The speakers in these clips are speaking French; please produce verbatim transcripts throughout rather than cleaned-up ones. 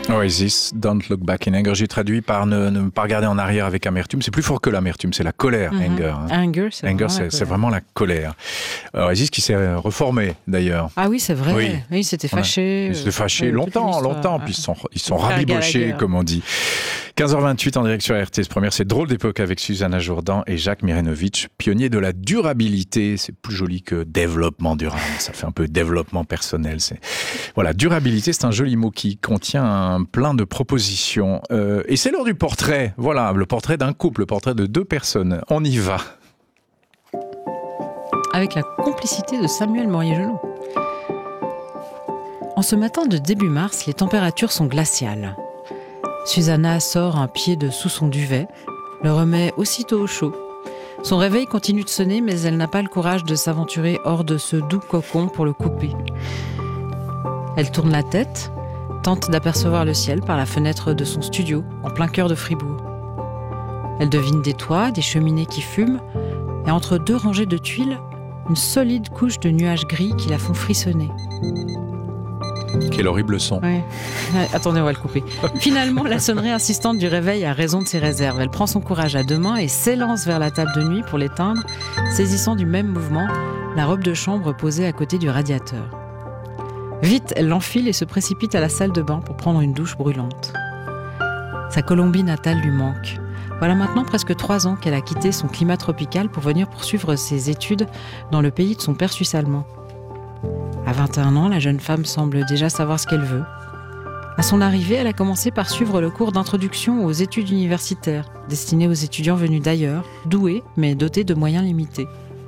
Oasis, Don't Look Back in Anger. J'ai traduit par ne, ne pas regarder en arrière avec amertume. C'est plus fort que l'amertume, c'est la colère, mm-hmm. Anger. Hein. Anger, c'est, Anger, vraiment, c'est, la c'est vraiment la colère. Oasis qui s'est reformé d'ailleurs. Ah oui, c'est vrai. Oui, oui ils s'étaient fâchés. Ils s'étaient fâchés euh, longtemps, longtemps. Puis ils sont, ils sont rabibochés, comme on dit. quinze heures vingt-huit en direction R T S Première. C'est Drôle d'époque avec Susanna Jourdan et Jacques Mirenovic, pionnier de la durabilité. C'est plus joli que développement durable. Ça fait un peu développement personnel. C'est... Voilà, durabilité, c'est un joli mot qui contient un plein de propositions. Euh, et c'est l'heure du portrait. Voilà, le portrait d'un couple, le portrait de deux personnes. On y va. Avec la complicité de Samuel Morier-Gelon. En ce matin de début mars, les températures sont glaciales. Susanna sort un pied de sous son duvet, le remet aussitôt au chaud. Son réveil continue de sonner, mais elle n'a pas le courage de s'aventurer hors de ce doux cocon pour le couper. Elle tourne la tête, tente d'apercevoir le ciel par la fenêtre de son studio, en plein cœur de Fribourg. Elle devine des toits, des cheminées qui fument, et entre deux rangées de tuiles, une solide couche de nuages gris qui la font frissonner. Quel horrible son. Ouais. Attendez, on va le couper. Finalement, la sonnerie insistante du réveil a raison de ses réserves. Elle prend son courage à deux mains et s'élance vers la table de nuit pour l'éteindre, saisissant du même mouvement la robe de chambre posée à côté du radiateur. Vite, elle l'enfile et se précipite à la salle de bain pour prendre une douche brûlante. Sa Colombie natale lui manque. Voilà maintenant presque trois ans qu'elle a quitté son climat tropical pour venir poursuivre ses études dans le pays de son père suisse allemand. À vingt et un ans, la jeune femme semble déjà savoir ce qu'elle veut. À son arrivée, elle a commencé par suivre le cours d'introduction aux études universitaires, destiné aux étudiants venus d'ailleurs, doués mais dotés de moyens limités.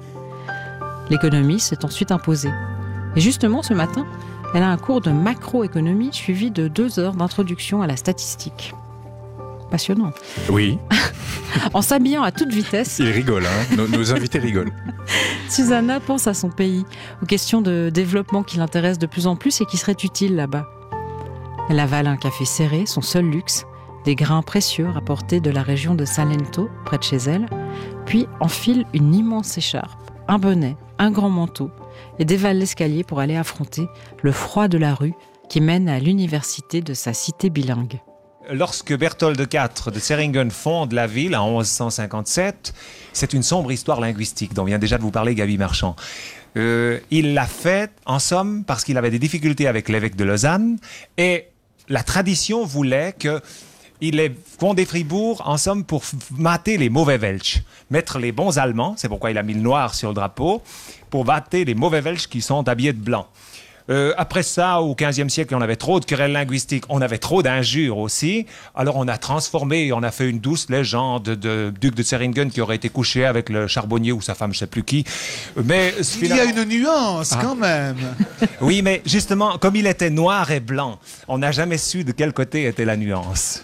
L'économie s'est ensuite imposée. Et justement, ce matin, elle a un cours de macroéconomie suivi de deux heures d'introduction à la statistique. Passionnant. Oui. En s'habillant à toute vitesse... Ils rigolent, hein. nos, nos invités rigolent. Susanna pense à son pays, aux questions de développement qui l'intéressent de plus en plus et qui seraient utiles là-bas. Elle avale un café serré, son seul luxe, des grains précieux rapportés de la région de Salento, près de chez elle, puis enfile une immense écharpe, un bonnet, un grand manteau, et dévale l'escalier pour aller affronter le froid de la rue qui mène à l'université de sa cité bilingue. Lorsque Berthold quatre de Zeringen fonde la ville en onze cent cinquante-sept, c'est une sombre histoire linguistique dont vient déjà de vous parler Gaby Marchand. Euh, il l'a fait, en somme, parce qu'il avait des difficultés avec l'évêque de Lausanne et la tradition voulait qu'il ait fondé Fribourg, en somme, pour mater les mauvais Welsh, mettre les bons Allemands, c'est pourquoi il a mis le noir sur le drapeau, pour mater les mauvais Welsh qui sont habillés de blanc. Euh, après ça, au quinzième siècle, on avait trop de querelles linguistiques, on avait trop d'injures aussi. Alors on a transformé, on a fait une douce légende de duc de Zeringen qui aurait été couché avec le charbonnier ou sa femme, je ne sais plus qui. Mais il y a une nuance ah. quand même. Oui, mais justement, comme il était noir et blanc, on n'a jamais su de quel côté était la nuance.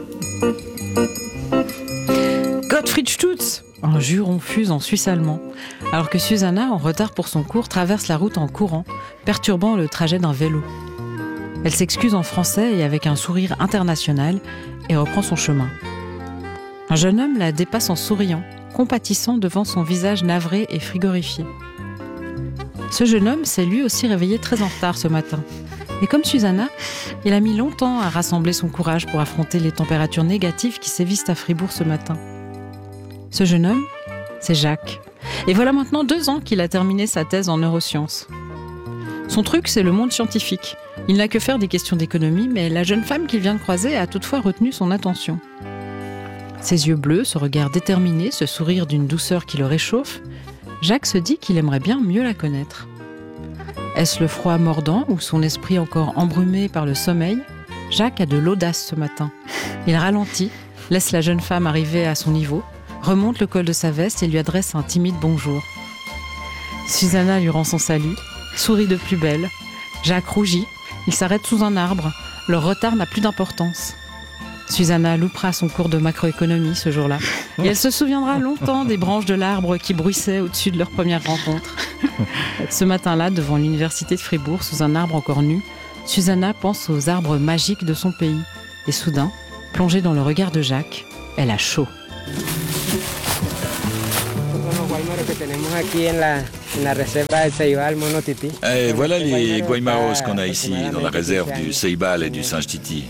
Gottfried Stutz, un juron fuse en suisse allemand, alors que Susanna, en retard pour son cours, traverse la route en courant, perturbant le trajet d'un vélo. Elle s'excuse en français et avec un sourire international et reprend son chemin. Un jeune homme la dépasse en souriant, compatissant devant son visage navré et frigorifié. Ce jeune homme s'est lui aussi réveillé très en retard ce matin. Et comme Susanna, il a mis longtemps à rassembler son courage pour affronter les températures négatives qui sévissent à Fribourg ce matin. Ce jeune homme, c'est Jacques. Et voilà maintenant deux ans qu'il a terminé sa thèse en neurosciences. Son truc, c'est le monde scientifique. Il n'a que faire des questions d'économie, mais la jeune femme qu'il vient de croiser a toutefois retenu son attention. Ses yeux bleus, ce regard déterminé, ce sourire d'une douceur qui le réchauffe, Jacques se dit qu'il aimerait bien mieux la connaître. Est-ce le froid mordant ou son esprit encore embrumé par le sommeil ? Jacques a de l'audace ce matin. Il ralentit, laisse la jeune femme arriver à son niveau, remonte le col de sa veste et lui adresse un timide bonjour. Susanna lui rend son salut, sourit de plus belle. Jacques rougit, il s'arrête sous un arbre. Leur retard n'a plus d'importance. Susanna loupera son cours de macroéconomie ce jour-là. Et elle se souviendra longtemps des branches de l'arbre qui bruissaient au-dessus de leur première rencontre. Ce matin-là, devant l'université de Fribourg, sous un arbre encore nu, Susanna pense aux arbres magiques de son pays. Et soudain, plongée dans le regard de Jacques, elle a chaud. Et voilà les guaymaros qu'on a ici, dans la réserve du Ceibal et du Singe Titi.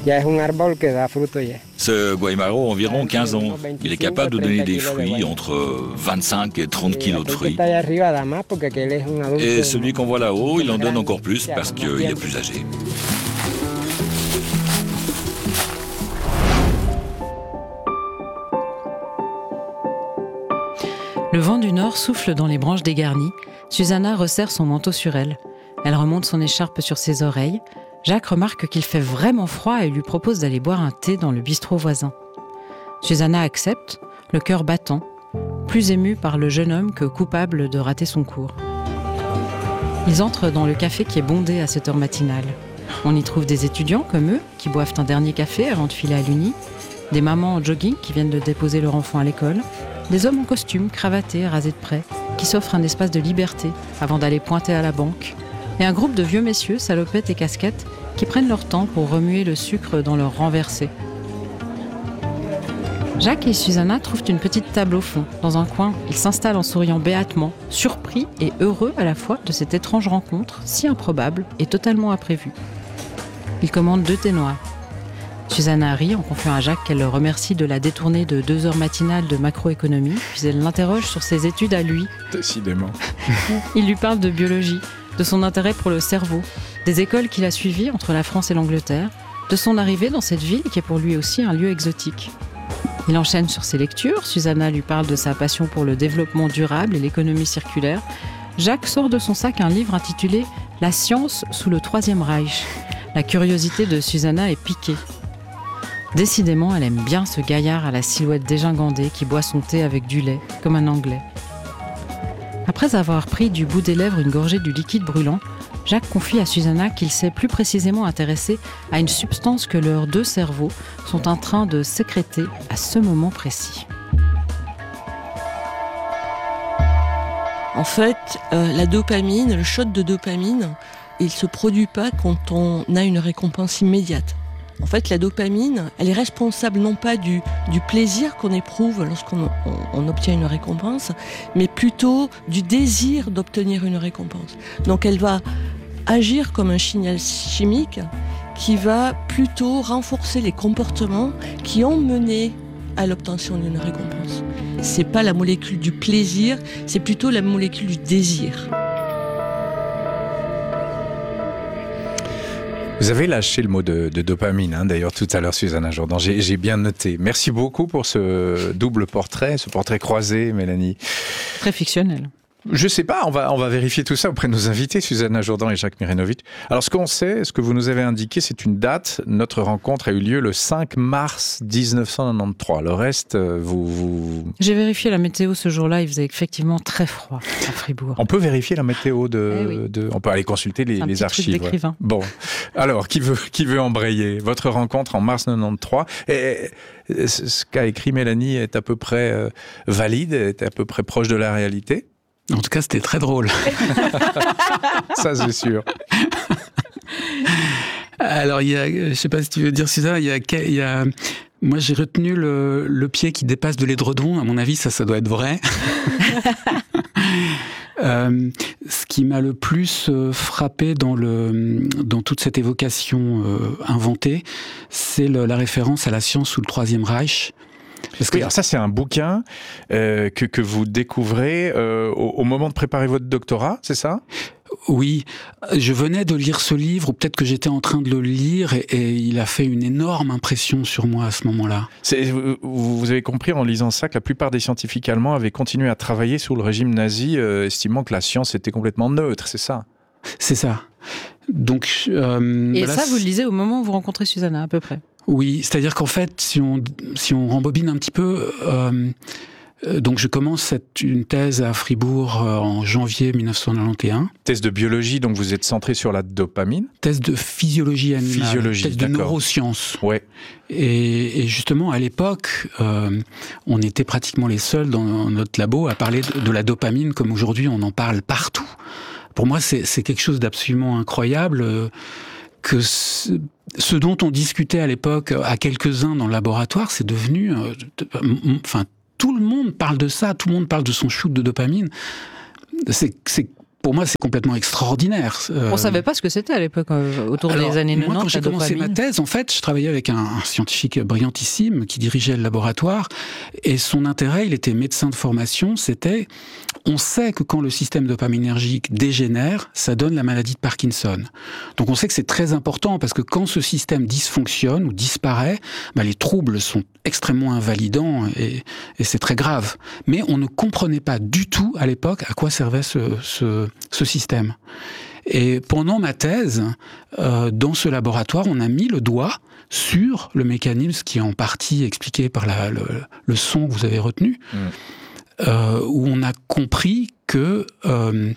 Ce guaymaro a environ quinze ans. Il est capable de donner des fruits entre vingt-cinq et trente kilos de fruits. Et celui qu'on voit là-haut, il en donne encore plus parce qu'il est plus âgé. Le vent du nord souffle dans les branches dégarnies. Susanna resserre son manteau sur elle. Elle remonte son écharpe sur ses oreilles. Jacques remarque qu'il fait vraiment froid et lui propose d'aller boire un thé dans le bistrot voisin. Susanna accepte, le cœur battant, plus émue par le jeune homme que coupable de rater son cours. Ils entrent dans le café qui est bondé à cette heure matinale. On y trouve des étudiants comme eux, qui boivent un dernier café avant de filer à l'Uni, des mamans en jogging qui viennent de déposer leur enfant à l'école, des hommes en costume, cravatés, rasés de près, qui s'offrent un espace de liberté avant d'aller pointer à la banque, et un groupe de vieux messieurs, salopettes et casquettes, qui prennent leur temps pour remuer le sucre dans leur renversé. Jacques et Susanna trouvent une petite table au fond. Dans un coin, ils s'installent en souriant béatement, surpris et heureux à la fois de cette étrange rencontre, si improbable et totalement imprévue. Ils commandent deux thés noirs. Susanna rit en confiant à Jacques qu'elle le remercie de la détourner de deux heures matinales de macroéconomie, puis elle l'interroge sur ses études à lui. Décidément. Il lui parle de biologie, de son intérêt pour le cerveau, des écoles qu'il a suivies entre la France et l'Angleterre, de son arrivée dans cette ville qui est pour lui aussi un lieu exotique. Il enchaîne sur ses lectures, Susanna lui parle de sa passion pour le développement durable et l'économie circulaire. Jacques sort de son sac un livre intitulé « La science sous le Troisième Reich ». La curiosité de Susanna est piquée. Décidément, elle aime bien ce gaillard à la silhouette dégingandée qui boit son thé avec du lait, comme un Anglais. Après avoir pris du bout des lèvres une gorgée du liquide brûlant, Jacques confie à Susanna qu'il s'est plus précisément intéressé à une substance que leurs deux cerveaux sont en train de sécréter à ce moment précis. En fait, euh, la dopamine, le shot de dopamine, il ne se produit pas quand on a une récompense immédiate. En fait, la dopamine, elle est responsable non pas du, du plaisir qu'on éprouve lorsqu'on on, on obtient une récompense, mais plutôt du désir d'obtenir une récompense. Donc elle va agir comme un signal chimique qui va plutôt renforcer les comportements qui ont mené à l'obtention d'une récompense. C'est pas la molécule du plaisir, c'est plutôt la molécule du désir. Vous avez lâché le mot de, de dopamine, hein, d'ailleurs, tout à l'heure, Susanna Jourdan. J'ai, j'ai bien noté. Merci beaucoup pour ce double portrait, ce portrait croisé, Mélanie. Très fictionnel. Je sais pas, on va, on va vérifier tout ça auprès de nos invités, Susanna Jourdan et Jacques Mirenovic. Alors, ce qu'on sait, ce que vous nous avez indiqué, c'est une date. Notre rencontre a eu lieu le cinq mars dix-neuf cent quatre-vingt-treize. Le reste, vous, vous... J'ai vérifié la météo ce jour-là, il faisait effectivement très froid à Fribourg. On peut vérifier la météo de... Eh oui. de on peut aller consulter les, les archives. Truc d'écrivain. Bon, alors, qui veut, qui veut embrayer? Votre rencontre en mars quatre-vingt-treize, et, et, ce qu'a écrit Mélanie est à peu près euh, valide, est à peu près proche de la réalité? En tout cas, c'était très drôle. Ça, c'est sûr. Alors, il y a, je ne sais pas si tu veux dire ça, il y a, il y a, moi j'ai retenu le, le pied qui dépasse de l'édredon. À mon avis, ça, ça doit être vrai. Euh, ce qui m'a le plus frappé dans, le, dans toute cette évocation euh, inventée, c'est le, la référence à la science sous le Troisième Reich. Parce que oui, alors ça, c'est un bouquin euh, que, que vous découvrez euh, au, au moment de préparer votre doctorat, c'est ça ? Oui, je venais de lire ce livre, ou peut-être que j'étais en train de le lire, et, et il a fait une énorme impression sur moi à ce moment-là. C'est, vous, vous avez compris en lisant ça que la plupart des scientifiques allemands avaient continué à travailler sous le régime nazi, euh, estimant que la science était complètement neutre, c'est ça ? C'est ça. Donc, euh, et bah ça, là, vous le lisez au moment où vous rencontrez Susanna, à peu près ? Oui, c'est-à-dire qu'en fait, si on, si on rembobine un petit peu, euh, euh, donc je commence cette, une thèse à Fribourg euh, en janvier dix-neuf cent quatre-vingt-onze. Thèse de biologie, donc vous êtes centré sur la dopamine ? Thèse de physiologie animale, physiologie, thèse d'accord. de neurosciences. Ouais. Et, et justement, à l'époque, euh, on était pratiquement les seuls dans notre labo à parler de, de la dopamine, comme aujourd'hui on en parle partout. Pour moi, c'est, c'est quelque chose d'absolument incroyable. Euh, que ce, ce dont on discutait à l'époque à quelques-uns dans le laboratoire, c'est devenu... Euh, enfin, tout le monde parle de ça, tout le monde parle de son shoot de dopamine. c'est, c'est Pour moi, c'est complètement extraordinaire. On ne savait pas ce que c'était à l'époque, euh, autour Alors, des années moi, quatre-vingt-dix. Quand j'ai commencé ma thèse, en fait, je travaillais avec un, un scientifique brillantissime qui dirigeait le laboratoire. Et son intérêt, il était médecin de formation, c'était... On sait que quand le système dopaminergique dégénère, ça donne la maladie de Parkinson. Donc on sait que c'est très important parce que quand ce système dysfonctionne ou disparaît, bah, les troubles sont extrêmement invalidants et, et c'est très grave. Mais on ne comprenait pas du tout à l'époque à quoi servait ce, ce, ce système. Et pendant ma thèse, euh, dans ce laboratoire, on a mis le doigt sur le mécanisme qui est en partie expliqué par la, le, le son que vous avez retenu. Mmh. Euh, où on a compris que euh,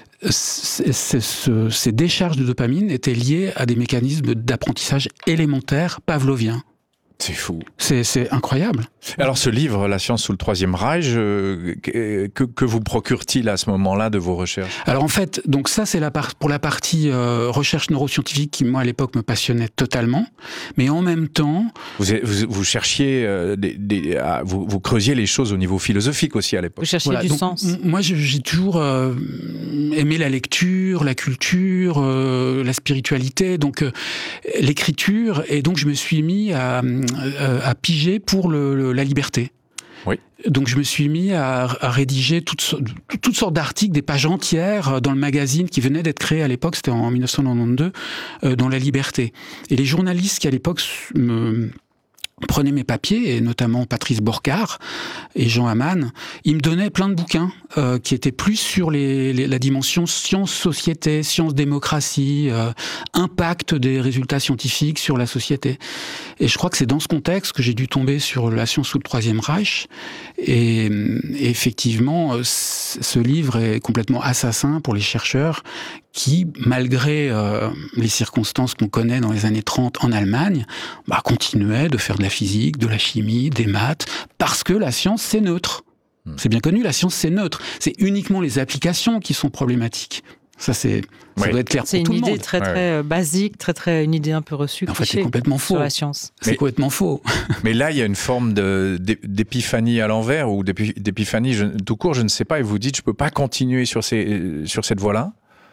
c- c- ce, ces décharges de dopamine étaient liées à des mécanismes d'apprentissage élémentaires pavloviens. C'est fou. C'est, c'est incroyable. Alors ce livre, La science sous le Troisième Reich, euh, que, que vous procure-t-il à ce moment-là de vos recherches ? Alors en fait, donc ça c'est la part, pour la partie euh, recherche neuroscientifique qui moi à l'époque me passionnait totalement, mais en même temps... Vous, vous, vous cherchiez, euh, des, des, à, vous, vous creusiez les choses au niveau philosophique aussi à l'époque. Vous cherchiez voilà, du donc, sens. M- moi j'ai toujours euh, aimé la lecture, la culture, euh, la spiritualité, donc euh, l'écriture, et donc je me suis mis à... à piger pour le, le, la liberté. Oui. Donc je me suis mis à, à rédiger toutes, toutes sortes d'articles, des pages entières dans le magazine qui venait d'être créé à l'époque, c'était en dix-neuf cent quatre-vingt-douze, euh, dans La Liberté. Et les journalistes qui à l'époque me prenaient mes papiers, et notamment Patrice Borcard et Jean Hamann, ils me donnaient plein de bouquins euh, qui étaient plus sur les, les, la dimension science-société, science-démocratie, euh, impact des résultats scientifiques sur la société. Et je crois que c'est dans ce contexte que j'ai dû tomber sur La science sous le Troisième Reich. Et, et effectivement, ce livre est complètement assassin pour les chercheurs qui, malgré euh, les circonstances qu'on connaît dans les années trente en Allemagne, bah, continuaient de faire de la physique, de la chimie, des maths, parce que la science, c'est neutre. Mmh. C'est bien connu, la science, c'est neutre. C'est uniquement les applications qui sont problématiques. Ça, c'est, ça oui. doit être clair c'est pour tout le monde. C'est une idée très, très ouais. basique, très, très, une idée un peu reçue. En fait, c'est complètement faux. Sur la science. C'est mais, complètement faux. Mais là, il y a une forme de, d'épiphanie à l'envers, ou d'épiphanie je, tout court, je ne sais pas, et vous dites, je ne peux pas continuer sur, ces, sur cette voie-là ?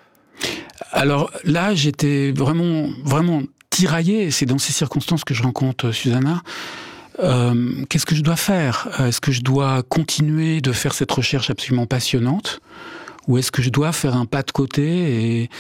Alors là, j'étais vraiment, vraiment tiraillé, et c'est dans ces circonstances que je rencontre Susanna. Euh, qu'est-ce que je dois faire ? Est-ce que je dois continuer de faire cette recherche absolument passionnante ? Ou est-ce que je dois faire un pas de côté et,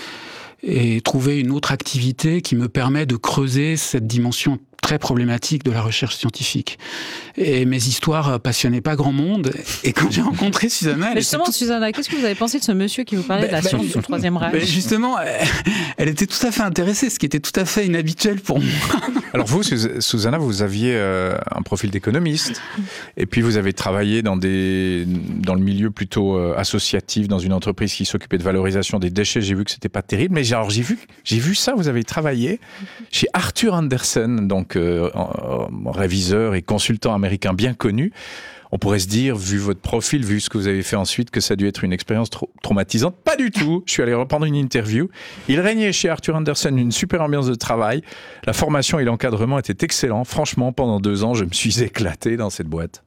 et trouver une autre activité qui me permet de creuser cette dimension très problématique de la recherche scientifique. Et mes histoires passionnaient pas grand monde. Et quand j'ai rencontré Susanna... Mais justement, tout... Susanna, qu'est-ce que vous avez pensé de ce monsieur qui vous parlait ben, de la science ben, sous le Troisième Reich ? Ben justement, elle était tout à fait intéressée, ce qui était tout à fait inhabituel pour moi. Alors vous, Susanna, vous aviez euh, un profil d'économiste, et puis vous avez travaillé dans, des, dans le milieu plutôt euh, associatif, dans une entreprise qui s'occupait de valorisation des déchets. J'ai vu que c'était pas terrible, mais alors j'ai vu, j'ai vu ça, vous avez travaillé chez Arthur Andersen, donc euh, réviseur et consultant américain bien connu. On pourrait se dire, vu votre profil, vu ce que vous avez fait ensuite, que ça a dû être une expérience tra- traumatisante. Pas du tout. Je suis allé reprendre une interview. Il régnait chez Arthur Andersen une super ambiance de travail. La formation et l'encadrement étaient excellents. Franchement, pendant deux ans, je me suis éclaté dans cette boîte.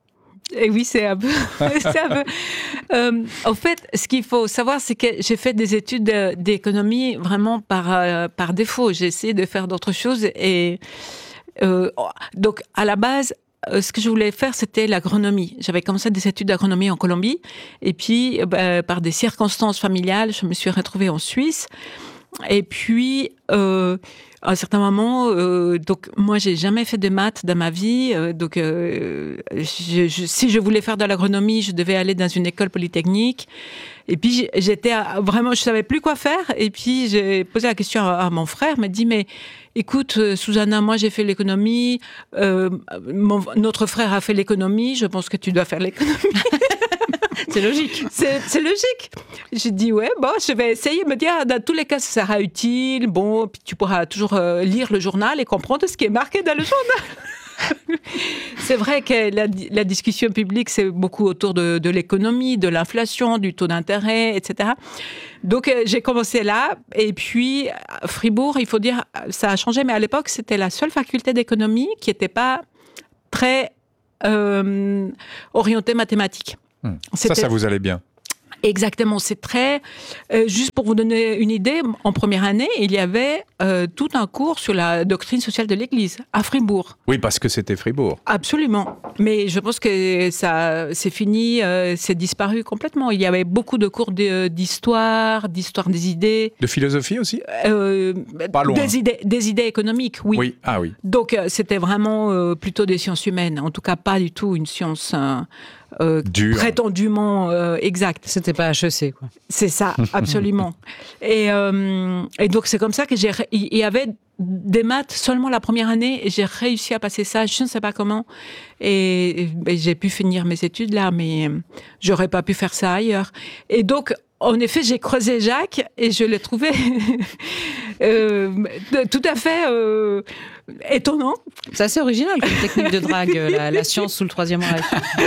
Et oui, c'est un peu... c'est un peu euh, en fait, ce qu'il faut savoir, c'est que j'ai fait des études d'économie vraiment par, euh, par défaut. J'ai essayé de faire d'autres choses. Et euh, donc, à la base... ce que je voulais faire, c'était l'agronomie. J'avais commencé des études d'agronomie en Colombie. Et puis, bah, par des circonstances familiales, je me suis retrouvée en Suisse. Et puis, euh, à un certain moment, euh, donc moi, j'ai jamais fait de maths dans ma vie. Euh, donc, euh, je, je, si je voulais faire de l'agronomie, je devais aller dans une école polytechnique. Et puis, j'étais vraiment, je savais plus quoi faire. Et puis, j'ai posé la question à, à mon frère, m'a dit, mais écoute, Susanna, moi, j'ai fait l'économie. Euh, mon, notre frère a fait l'économie. Je pense que tu dois faire l'économie. C'est logique. C'est, c'est logique. J'ai dit, ouais, bon, je vais essayer de me dire, dans tous les cas, ça sera utile. Bon, puis tu pourras toujours euh, lire le journal et comprendre ce qui est marqué dans le journal. C'est vrai que la, la discussion publique, c'est beaucoup autour de, de l'économie, de l'inflation, du taux d'intérêt, et cetera. Donc, euh, j'ai commencé là. Et puis, à Fribourg, il faut dire, ça a changé. Mais à l'époque, c'était la seule faculté d'économie qui n'était pas très euh, orientée mathématiques. Mmh. Ça, ça vous allait bien. Exactement, c'est très... Euh, juste pour vous donner une idée, en première année, il y avait euh, tout un cours sur la doctrine sociale de l'Église, à Fribourg. Oui, parce que c'était Fribourg. Absolument. Mais je pense que ça, c'est fini, euh, c'est disparu complètement. Il y avait beaucoup de cours de, d'histoire, d'histoire des idées. De philosophie aussi euh, Pas loin. Des idées, des idées économiques, oui. Oui, ah oui. Donc, euh, c'était vraiment euh, plutôt des sciences humaines. En tout cas, pas du tout une science... Euh, Euh, prétendument euh, exact. C'était pas H E C, quoi. C'est ça, absolument. et, euh, et donc, c'est comme ça que j'ai... Il y avait des maths seulement la première année et j'ai réussi à passer ça, je ne sais pas comment. Et, et j'ai pu finir mes études là, mais j'aurais pas pu faire ça ailleurs. Et donc, en effet, j'ai creusé Jacques et je l'ai trouvé euh, tout à fait euh, étonnant. C'est assez original comme technique de drague, la, la science sous le Troisième Reich.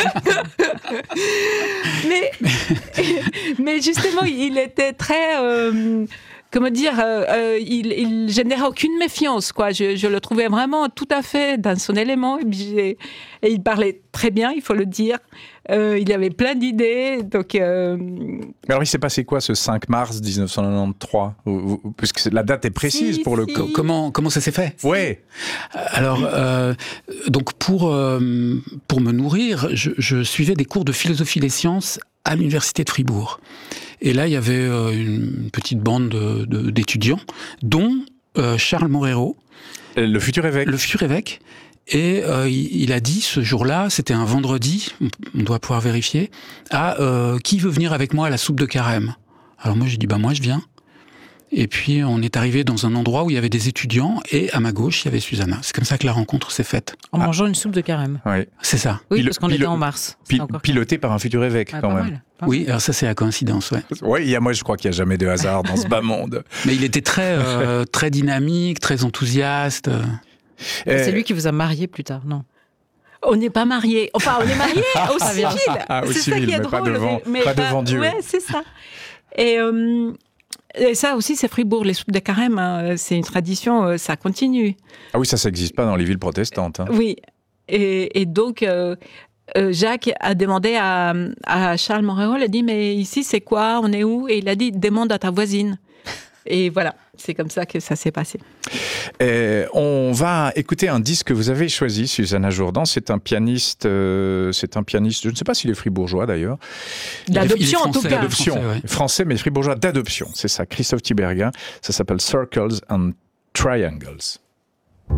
mais, mais justement, il était très... Euh, comment dire, euh, euh, il, il générait aucune méfiance, quoi. Je, je le trouvais vraiment tout à fait dans son élément. Et, et il parlait très bien, il faut le dire. Euh, il avait plein d'idées. Donc, euh... alors, il s'est passé quoi ce cinq mars dix-neuf cent quatre-vingt-treize, puisque la date est précise si, pour le si. coup. Comment, comment ça s'est fait? Ouais. Alors, euh, donc pour, euh, pour me nourrir, je, je suivais des cours de philosophie des sciences à l'université de Fribourg. Et là, il y avait euh, une petite bande de, de, d'étudiants, dont euh, Charles Morero. Le futur évêque. Le futur évêque. Et euh, il, il a dit ce jour-là, c'était un vendredi, on doit pouvoir vérifier, ah, euh, qui veut venir avec moi à la soupe de carême? Alors moi, j'ai dit, bah moi, je viens. Et puis, on est arrivé dans un endroit où il y avait des étudiants, et à ma gauche, il y avait Susanna. C'est comme ça que la rencontre s'est faite. En ah. mangeant une soupe de carême. Oui. C'est ça. Oui, Pilo- parce qu'on pilo- était en mars. Pil- piloté par un futur évêque, ouais, quand même. Mal, oui, alors ça, c'est la coïncidence, ouais. Oui, il y a, moi, je crois qu'il n'y a jamais de hasard dans ce bas monde. Mais il était très, euh, très dynamique, très enthousiaste. Euh... C'est lui qui vous a marié plus tard, non? On n'est pas mariés. Enfin, on est mariés au civil. Ah, au c'est civil, ça qui est mais drôle. pas devant, mais pas pas, devant Dieu. Ouais, c'est ça. Et, euh, et ça aussi, c'est Fribourg, les soupes de carême. Hein, c'est une tradition, ça continue. Ah oui, ça, ça n'existe pas dans les villes protestantes. Hein. Oui. Et, et donc, euh, euh, Jacques a demandé à, à Charles Morero, il a dit, mais ici, c'est quoi? On est où? Et il a dit, demande à ta voisine. Et voilà, c'est comme ça que ça s'est passé. Et on va écouter un disque que vous avez choisi, Susanna Jourdan. C'est un pianiste, euh, c'est un pianiste, je ne sais pas s'il est fribourgeois d'ailleurs. D'adoption en tout cas. D'adoption, français, ouais. français mais fribourgeois d'adoption, c'est ça, Christophe Tiberghien. Ça s'appelle Circles and Triangles.